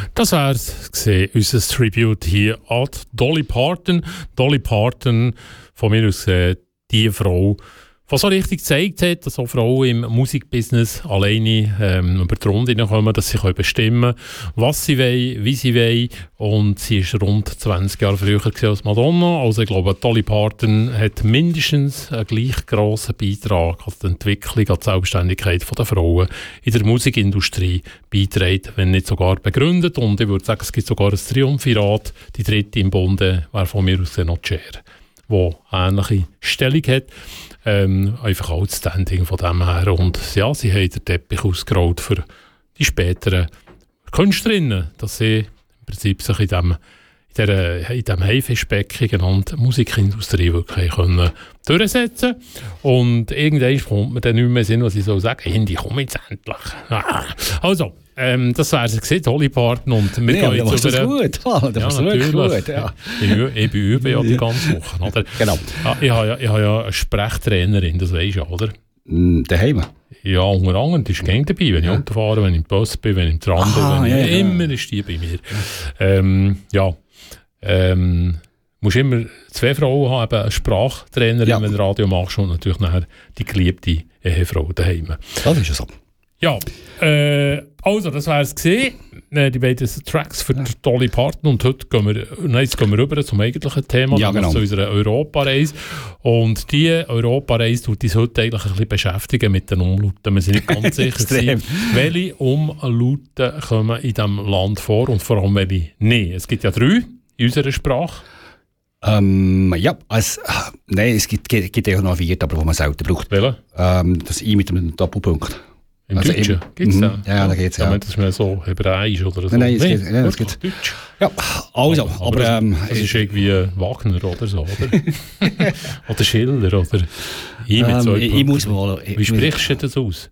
Das war unser Tribute hier an Dolly Parton. Dolly Parton, von mir aus die Frau, die so richtig gezeigt hat, dass auch Frauen im Musikbusiness alleine über die Runde kommen, dass sie bestimmen können, was sie wollen, wie sie wollen. Und sie ist rund 20 Jahre früher als Madonna. Also ich glaube, Dolly Parton hat mindestens einen gleich grossen Beitrag an die Entwicklung, an die Selbstständigkeit der Frauen in der Musikindustrie beitragen, wenn nicht sogar begründet. Und ich würde sagen, es gibt sogar ein Triumvirat. Die dritte im Bunde wäre von mir aus noch Cher, die eine ähnliche Stellung hat. Einfach Outstanding von dem her. Und ja, sie haben den Teppich ausgerollt für die späteren Künstlerinnen, dass sie im Prinzip sich in diesem Haifischbecken genannten Musikindustrie wirklich können durchsetzen. Und irgendwann kommt mir dann nicht mehr Sinn, was ich so sage. Hindi, komm jetzt endlich. Also, das wäre es, Dolly Parton. Und wir gehen jetzt über... Gut. Das war wirklich gut. Ja. Ich übe ja die ganze Woche. Oder? Genau. Ich habe ja eine Sprechtrainerin, das weisst du, oder? Daheim? Ja, unter anderem, die ist gerne dabei, wenn ich Auto fahre, wenn ich im Bus bin, wenn ich im Tram bin, immer ist die bei mir. Musst immer 2 Frauen haben, eine Sprachtrainerin, wenn du Radio machst, und natürlich nachher die geliebte Ehefrau daheim. Das ist ja so. Ja, also das wäre es gewesen. Die beiden Tracks für Dolly Parton. Und heute gehen wir rüber zum eigentlichen Thema, zu unserer Europareise. Und diese Europareise tut uns heute eigentlich ein bisschen beschäftigen mit den Umlauten. Wir sind nicht ganz sicher, welche Umlauten kommen in diesem Land vor und vor allem welche nicht. Es gibt ja 3 in unserer Sprache. Nein, es gibt ja noch 4, aber die man selten braucht. Welche? Das I mit einem Doppelpunkt. Im also Deutschen? Gibt es das? Ja, da geht es, ja. Das ist mehr so hebräisch oder so. Nein, es geht Deutsch. Ja, also, aber das ist irgendwie Wagner oder so, oder? Oder Schiller, oder? Ich muss mal... Wie sprichst du das aus?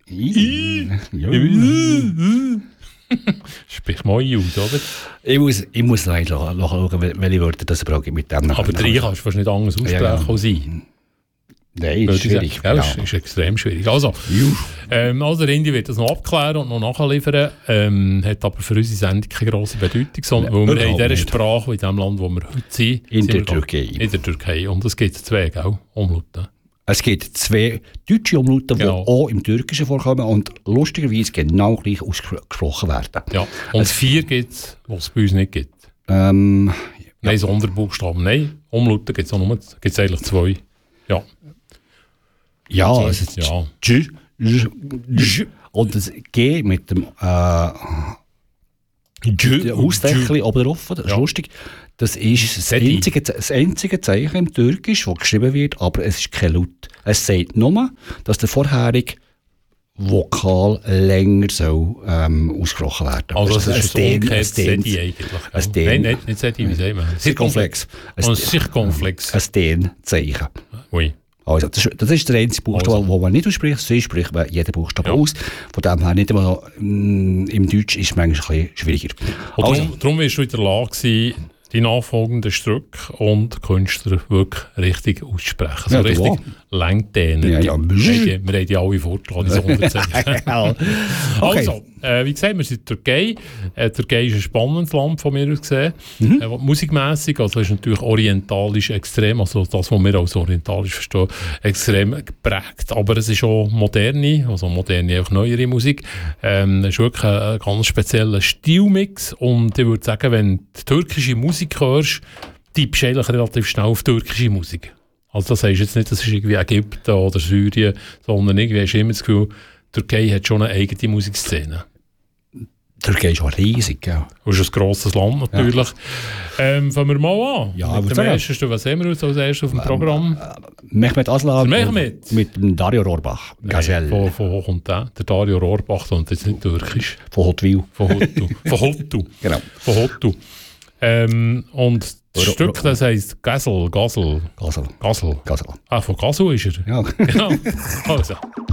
Sprich mal aus, oder? Ich muss leider schauen, welche Wörter das brauche mit dem. Aber 3 kannst du fast nicht anders aussprechen als ich. Nein, ist schwierig. Ja, ist extrem schwierig. Also Indi wird das noch abklären und noch nachliefern. Hat aber für unsere Sendung keine grosse Bedeutung, sondern weil wir in dieser Sprache, in dem Land, wo wir heute sind, in der Türkei. In der Türkei. Und es gibt 2, gell? Umlauten. Es gibt 2 deutsche Umlauten, die auch im Türkischen vorkommen und lustigerweise genau gleich ausgesprochen werden. Ja. Und 4 gibt es, die es bei uns nicht gibt. Nein, Sonderbuchstaben. Nein, Umlauten gibt es eigentlich 2. Ja. Ja, es ist und das G mit dem Ausdeckel oben drauf, das ist lustig. Das ist das einzige Zeichen im Türkisch, das geschrieben wird, aber es ist kein Laut. Es sagt nur, dass der vorherige Vokal länger soll ausgesprochen werden. Also das ist ein Sedi eigentlich. Nein, nicht Sedi, wie sagt man? Circumflex. Ein Stehenzeichen. Oui. Also, das ist der einzige Buchstabe, den man nicht ausspricht. So spricht man jeden Buchstaben aus. Von dem her nicht immer im Deutsch ist es manchmal ein bisschen schwieriger. Darum wirst du in der Lage sein, die nachfolgenden Stücke und Künstler wirklich richtig auszusprechen. So richtig Längdehnen. Wir haben die alle vorgeschlagen, diese 110. Also, wie gesagt, wir sind in der Türkei. Die Türkei ist ein spannendes Land von mir aus gesehen. Musikmässig, also ist natürlich orientalisch extrem, also das, was wir als orientalisch verstehen, extrem geprägt. Aber es ist auch moderne, auch neuere Musik. Es ist wirklich ein ganz spezieller Stilmix. Und ich würde sagen, wenn die türkische Musik hörst, tippst du eigentlich relativ schnell auf türkische Musik. Also das heißt jetzt nicht, das ist irgendwie Ägypten oder Syrien, sondern irgendwie hast du immer das Gefühl, die Türkei hat schon eine eigene Musikszene. Die Türkei ist auch riesig, ja. Das ist ein grosses Land natürlich. Fangen wir mal an. Ja, mit dem ersten, was sehen wir als erstes auf dem Programm? Mehmet Aslan mit dem Dario Rohrbach. Von wo kommt der? Der Dario Rohrbach, und jetzt nicht türkisch. Von Hotwil. Von Hotu. Genau. Von Hotu. Und das Stück, das heisst Gassel. Gassel. Ah, von Gassel ist er? Ja. Genau. Also.